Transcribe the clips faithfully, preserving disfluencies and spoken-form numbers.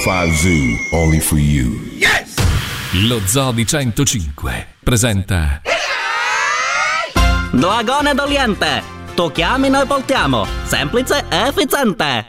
Five Zoo, only for you. Yes! Lo Zoo di centocinque presenta Dragone d'Oriente. Tu chiami, noi portiamo. Semplice e efficiente.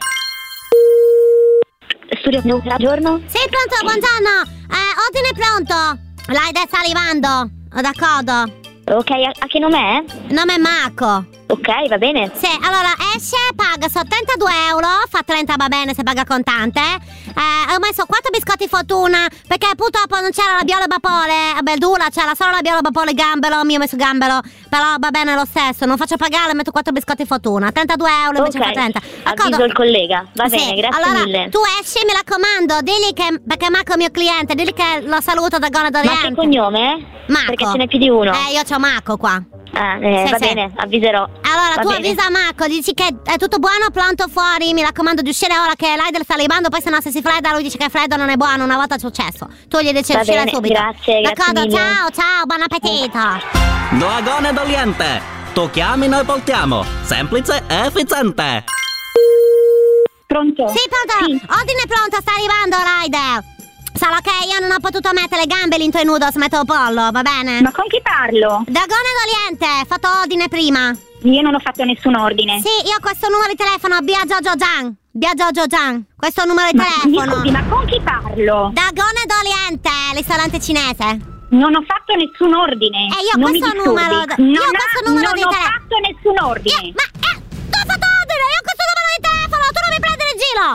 Studio buongiorno. Sì, pronto, buongiorno. Eh, ordine pronto. L'Aide sta arrivando. D'accordo. Ok, a, a che nome è? Nome è Marco. Ok, va bene. Sì, allora esce, paga settantadue euro, fa trenta va bene se paga contante. Eh, ho messo quattro biscotti Fortuna perché purtroppo non c'era la Biolo Vapore, Beldula, c'era solo la Biolo Vapore Gambero, io ho messo Gambero, però va bene lo stesso, non faccio pagare, metto quattro biscotti Fortuna, trentadue euro invece okay. fa trenta. Avviso il collega, va sì. bene, grazie allora, mille. Tu esci, mi raccomando, digli che, perché Marco è il mio cliente, digli che lo saluto da Dragone d'Oriente. Ma che cognome? Marco. Perché ce n'è più di uno. Eh, io c'ho Marco qua. Ah, eh, sì, va sì. bene, avviserò. Allora, va tu bene. avvisa Marco, dici che è tutto buono, pronto fuori, mi raccomando di uscire ora che l'Aidel sta arrivando, poi se no se si fredda lui dice che freddo non è buono, una volta è successo. Tu gli dici va uscire bene, subito. grazie, D'accordo, grazie ciao, ciao, buon appetito. Dragone d'Oriente. Tu chiami, noi portiamo. Semplice e efficiente. Pronto? Sì, pronto, Sì. ordine pronto, sta arrivando l'Aidel. Solo che io non ho potuto mettere le gambe lì in tuoi noodles, metto il pollo, va bene? Ma con chi parlo? Dragone d'Oriente, fatto ordine prima. Io non ho fatto nessun ordine. Sì, io ho questo numero di telefono, Bia Jojo Gian. Bia Jojo Gian, questo numero di Ma, telefono. mi scusi, ma con chi parlo? Dragone d'Oriente, ristorante cinese. Non ho fatto nessun ordine. E io non questo mi disturbi. numero d- non io ha- questo numero non di ho tele- fatto nessun ordine. Io, ma eh, tu hai fatto ordine, io ho questo numero di telefono, tu non mi prendere in giro.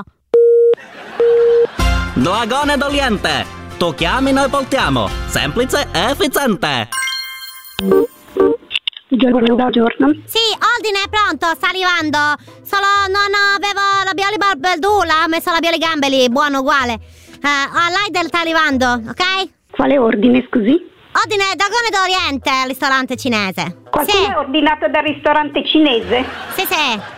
Dragone d'Oriente. Tu chiami, noi portiamo. Semplice e efficiente. Buongiorno, buongiorno. Sì, ordine è pronto, sta arrivando. Solo non avevo la Bioli Barberdula, ho messo la Bioli Gambeli, buono uguale. Uh, l'Aidel sta arrivando, ok? Quale ordine, scusi? Ordine Dragone d'Oriente, ristorante cinese. Qualcuno Sì, è ordinato dal ristorante cinese? sì, sì.